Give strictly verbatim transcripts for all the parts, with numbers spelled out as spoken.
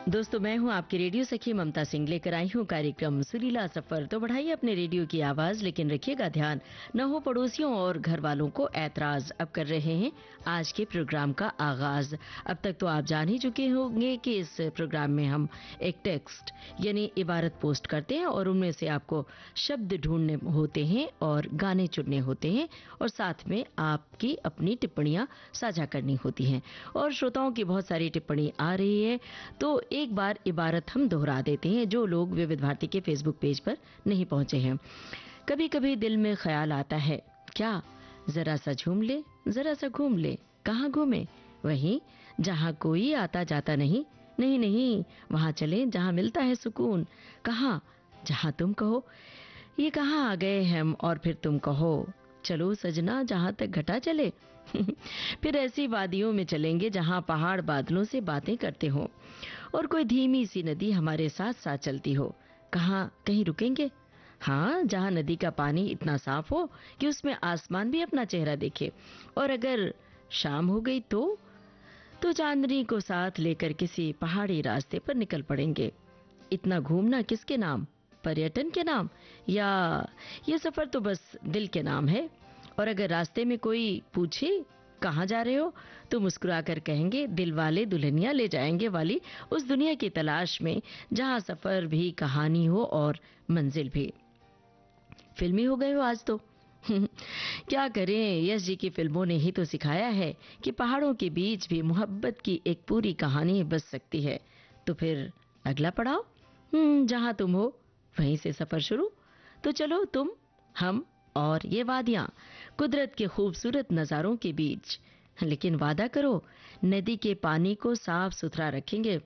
दोस्तों, मैं हूं आपकी रेडियो सखी ममता सिंह, लेकर आई हूं कार्यक्रम सुरीला सफर। तो बढ़ाइए अपने रेडियो की आवाज, लेकिन रखिएगा ध्यान, न हो पड़ोसियों और घर वालों को ऐतराज। अब कर रहे हैं आज के प्रोग्राम का आगाज। अब तक तो आप जान ही चुके होंगे कि इस प्रोग्राम में हम एक टेक्स्ट यानी इबारत पोस्ट करते हैं और उनमें से आपको शब्द ढूंढने होते हैं और गाने चुनने होते हैं और साथ में आपकी अपनी टिप्पणियां साझा करनी होती हैं। और श्रोताओं की बहुत सारी टिप्पणी आ रही है, तो एक बार इबारत हम दोहरा देते हैं जो लोग विविध भारती के फेसबुक पेज पर नहीं पहुंचे हैं। कभी कभी दिल में ख्याल आता है, क्या जरा सा झूम ले, जरा सा घूम ले। कहाँ घूमे? वहीं जहाँ कोई आता जाता नहीं। नहीं नहीं, वहां चले जहाँ मिलता है सुकून। कहाँ? जहाँ तुम कहो। ये कहाँ आ गए हम और फिर तुम कहो, चलो सजना जहां तक घटा चले। फिर ऐसी वादियों में चलेंगे जहां पहाड़ बादलों से बातें करते हो और कोई धीमी सी नदी हमारे साथ साथ चलती हो। कहाँ कहीं रुकेंगे? हाँ, जहां नदी का पानी इतना साफ हो कि उसमें आसमान भी अपना चेहरा देखे। और अगर शाम हो गई तो तो चांदनी को साथ लेकर किसी पहाड़ी रास्ते पर निकल पड़ेंगे। इतना घूमना किसके नाम? पर्यटन के नाम? या ये सफर तो बस दिल के नाम है। और अगर रास्ते में कोई पूछे कहाँ जा रहे हो, तो मुस्कुराकर कहेंगे दिल वाले दुल्हनिया ले जाएंगे वाली उस दुनिया की तलाश में जहां सफर भी कहानी हो और मंजिल भी। फिल्मी हो गए हो आज तो। क्या करें, यश जी की फिल्मों ने ही तो सिखाया है कि पहाड़ों के बीच भी मोहब्बत की एक पूरी कहानी बस सकती है। तो फिर अगला पड़ाव, हम्म जहां तुम हो वहीं से सफर शुरू। तो चलो तुम, हम और ये वादियां, कुदरत के खूबसूरत नजारों के बीच। लेकिन वादा करो, नदी के पानी को साफ सुथरा रखेंगे।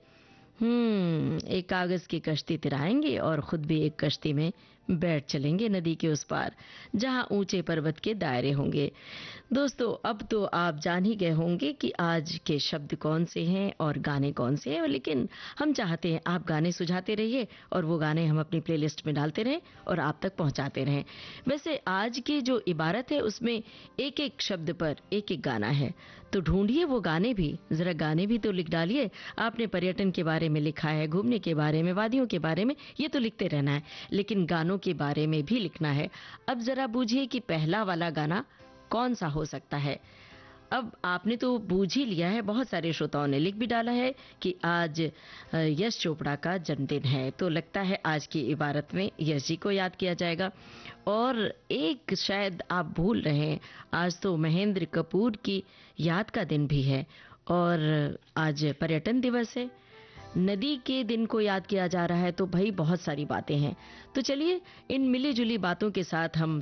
हम्म एक कागज की कश्ती तिराएंगे और खुद भी एक कश्ती में बैठ चलेंगे नदी के उस पार, जहां ऊंचे पर्वत के दायरे होंगे। दोस्तों, अब तो आप जान ही गए होंगे कि आज के शब्द कौन से हैं और गाने कौन से हैं, लेकिन हम चाहते हैं आप गाने सुझाते रहिए और वो गाने हम अपनी प्लेलिस्ट में डालते रहें और आप तक पहुंचाते रहें। वैसे आज की जो इबारत है उसमें एक एक शब्द पर एक एक गाना है, तो ढूंढिए वो गाने भी, जरा गाने भी तो लिख डालिए। आपने पर्यटन के बारे में लिखा है, घूमने के बारे में, वादियों के बारे में, ये तो लिखते रहना है, लेकिन गानों के बारे में भी लिखना है। अब जरा बूझिए कि पहला वाला गाना कौन सा हो सकता है। अब आपने तो बूझ ही लिया है, बहुत सारे श्रोताओं ने लिख भी डाला है कि आज यश चोपड़ा का जन्मदिन है, तो लगता है आज की इबारत में यश जी को याद किया जाएगा। और एक शायद आप भूल रहे हैं, आज तो महेंद्र कपूर की याद का दिन भी है और आज पर्यटन दिवस है। नदी के दिन को याद किया जा रहा है, तो भाई बहुत सारी बातें हैं। तो चलिए इन मिली जुली बातों के साथ हम